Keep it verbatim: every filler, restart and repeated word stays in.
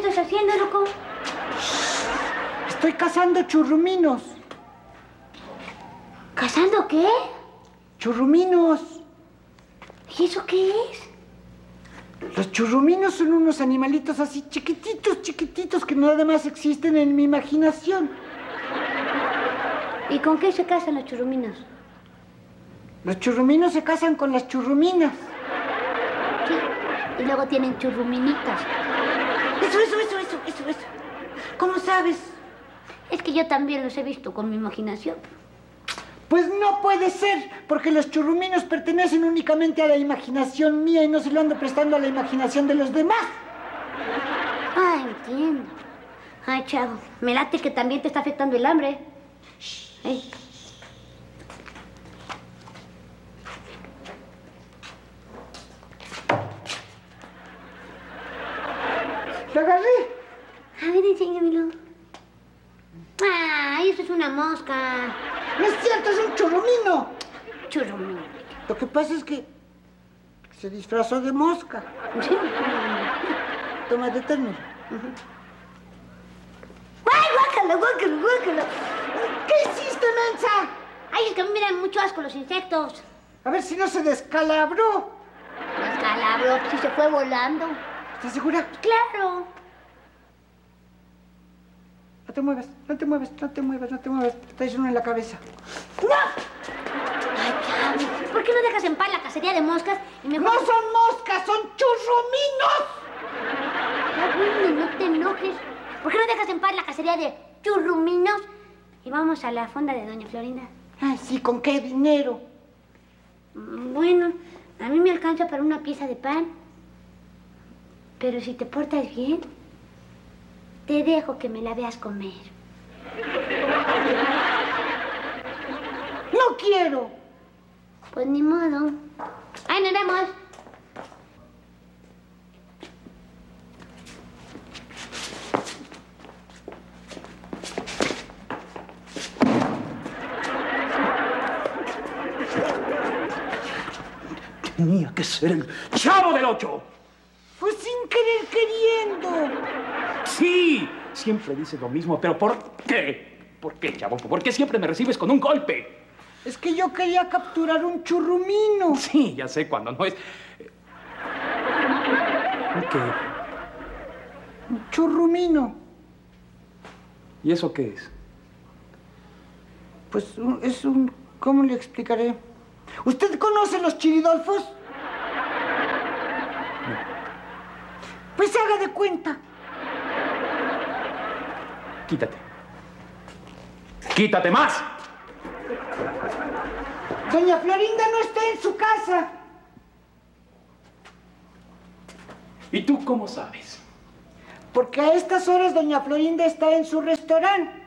estás haciendo, loco? Estoy cazando churruminos. ¿Cazando qué? Churruminos. ¿Y eso qué es? Los churruminos son unos animalitos así chiquititos, chiquititos que nada más existen en mi imaginación. ¿Y con qué se casan los churruminos? Los churruminos se casan con las churruminas. Sí, y luego tienen churruminitas. Eso, eso, eso, eso, eso, eso. ¿Cómo sabes? Es que yo también los he visto con mi imaginación. Pues no puede ser, porque los churruminos pertenecen únicamente a la imaginación mía y no se lo ando prestando a la imaginación de los demás. Ah, entiendo. Ay, chavo, me late que también te está afectando el hambre. Hey. ¡Lo agarré! A ver, enséñamelo. ¡Ay, eso es una mosca! ¡No es cierto, es un churrumino! Churrumino. Lo que pasa es que se disfrazó de mosca. ¿Sí? Toma, detérmelo. Uh-huh. ¡Ay, guácala, guácala, guácala! ¿Qué hiciste, mensa? Ay, es que a mí me dan mucho asco los insectos. A ver si no se descalabró. Descalabró, si se fue volando. ¿Estás segura? ¡Claro! No te muevas, no te muevas, no te muevas, no te muevas. Te traes uno en la cabeza. ¡No! Ay, chavo, ¿por qué no dejas en paz la cacería de moscas y mejor... ¡No son moscas, son churruminos! Ya, bueno, no te enojes. ¿Por qué no dejas en paz la cacería de churruminos y vamos a la fonda de doña Florinda? Ay, sí, ¿con qué dinero? Bueno, a mí me alcanza para una pieza de pan. Pero si te portas bien, te dejo que me la veas comer. ¡No quiero! Pues ni modo. ¡Ay, nos vemos! Tenía que ser el Chavo del Ocho. Pues sin querer queriendo. Sí, siempre dices lo mismo, pero ¿por qué? ¿Por qué, Chavo? ¿Por qué siempre me recibes con un golpe? Es que yo quería capturar un churrumino. Sí, ya sé, cuando no es... ¿Qué? Un churrumino. ¿Y eso qué es? Pues es un... ¿Cómo le explicaré? ¿Usted conoce los chiridolfos? No. Pues se haga de cuenta. Quítate. ¡Quítate más! Doña Florinda no está en su casa. ¿Y tú cómo sabes? Porque a estas horas doña Florinda está en su restaurante.